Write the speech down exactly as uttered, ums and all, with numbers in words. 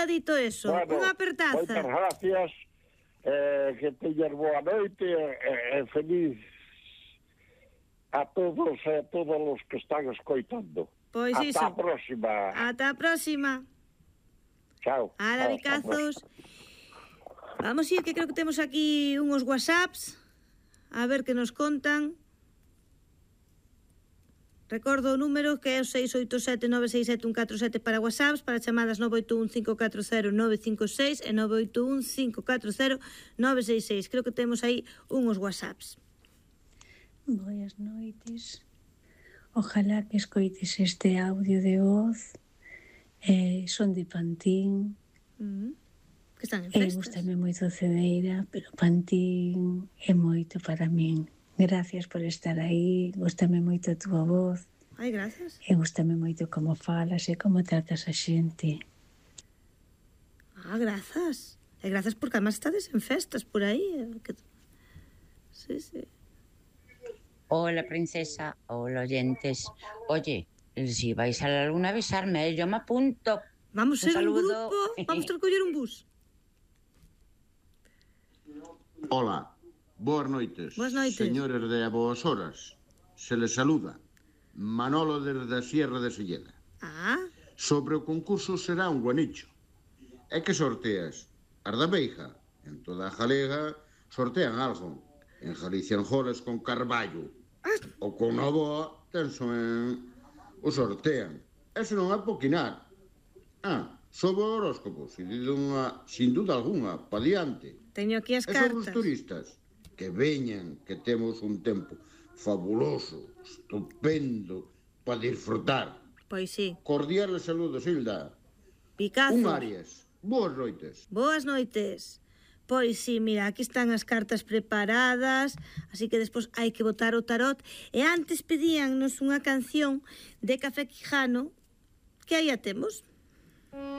dito eso. Bueno, Unha apertaza. moitas gracias, eh, que teñas boa noite e eh, feliz a todos e a todos os que están escoitando. Pois Ata iso. a próxima. Ata a próxima. Chao. Ala, Chao, bicazos. Vamos ir, que creo que temos aquí unhos whatsapps. A ver que nos contan. Recordo o número que é o seis oito sete nove seis sete un catro sete para whatsapps, para chamadas nove oito un cinco catro cero nove cinco seis e nove oito un cinco catro cero nove seis seis. Creo que temos aí unhos whatsapps. Boas noites. Ojalá que escoites este audio de voz. Eh, son de Pantín. Mm. Que están en E festas. gustame moito Cedeira, pero Pantín é moito para min. Gracias por estar aí, gustame moito a túa voz. Ai, gracias. E gustame moito como falas e como tratas a xente. Ah, grazas. E grazas porque además estades en festas por aí. Que... Sí, sí. Hola, princesa. Hola, oyentes. Oye, si vais a la luna a avisarme, yo me apunto. Vamos ser un, un saludo. grupo, vamos a recoller un bus. Hola, boas noites. Boas noites. Señores de A Boas Horas, se les saluda Manolo desde a Sierra de Silleda. Ah, Sobre o concurso será un guanicho. É que sorteas as da Beija. En toda a Galega sortean algo. En Galicia en Joles con Carballo. O con Novoa tenso en... o sortean. Eso non é poquinar. Ah, sobre o horóscopo, sin duda, sin duda alguna, pa diante. teño aquí as E sobre os cartas. turistas, que veñan, que temos un tempo fabuloso, estupendo, para disfrutar. Pois sí. Cordiales saludos, Hilda. Picazos. Un Arias. Boas noites. Boas noites. Pois sí, mira, aquí están as cartas preparadas, así que despois hai que botar o tarot. E antes pedíannos unha canción de Café Quijano, que aí a temos.